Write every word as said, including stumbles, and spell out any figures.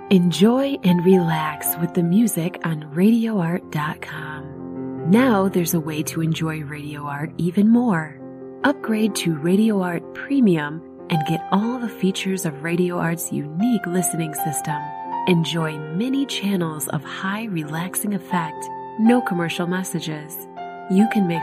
Enjoy and relax with the music on radio art dot com. Now there's a way to enjoy Radio Art even more. Upgrade to Radio Art Premium and get all the features of Radio Art's unique listening system. Enjoy many channels of high relaxing effect, no commercial messages. You can mix